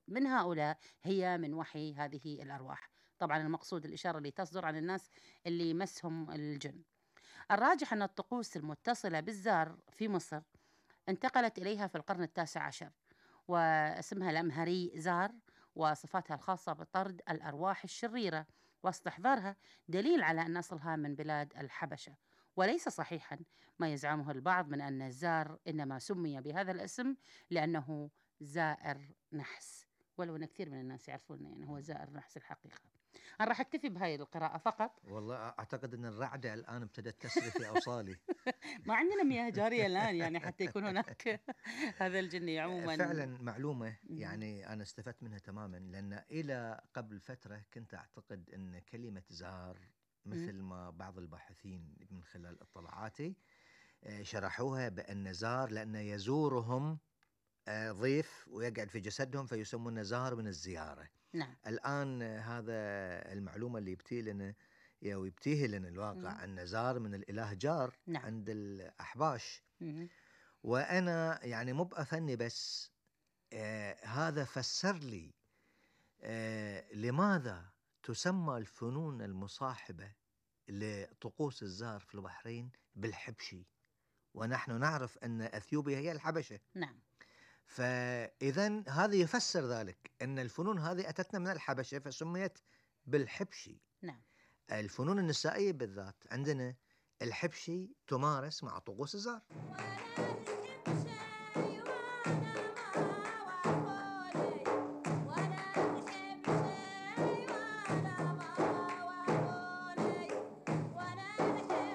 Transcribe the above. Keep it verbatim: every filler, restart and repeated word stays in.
من هؤلاء هي من وحي هذه الأرواح. طبعا المقصود الإشارة اللي تصدر عن الناس اللي يمسهم الجن. الراجح أن الطقوس المتصلة بالزار في مصر انتقلت إليها في القرن التاسع عشر، واسمها الأمهري زار، وصفاتها الخاصة بطرد الأرواح الشريرة واستحضارها دليل على أن أصلها من بلاد الحبشة. وليس صحيحا ما يزعمه البعض من أن الزار إنما سمي بهذا الاسم لأنه زائر نحس، ولو أن كثير من الناس يعرفون يعني هو زائر نحس الحقيقة. أنا راح أكتفي بهاي القراءة فقط. والله أعتقد أن الرعدة الآن ابتدت تسري في أوصالي. ما عندنا مياه جارية الآن يعني حتى يكون هناك هذا الجني عموما. فعلا معلومة مم. يعني أنا استفدت منها تماما، لأن إلى قبل فترة كنت أعتقد أن كلمة زار مم. مثل ما بعض الباحثين من خلال اطلاعاتي آه، شرحوها بأن زار لأن يزورهم آه، ضيف ويقعد في جسدهم فيسمونه زار من الزيارة. نعم. الآن آه، هذا المعلومة اللي يبتي لنا أو يبتيه لنا مم. الواقع أن زار من الإله جار نعم. عند الأحباش. مم. وأنا يعني مو بأفني بس آه هذا فسر لي آه لماذا تسمى الفنون المصاحبة لطقوس الزار في البحرين بالحبشي، ونحن نعرف أن أثيوبيا هي الحبشة. نعم. فإذا هذا يفسر ذلك أن الفنون هذه أتتنا من الحبشة فسميت بالحبشي. نعم. الفنون النسائية بالذات عندنا الحبشي تمارس مع طقوس الزار.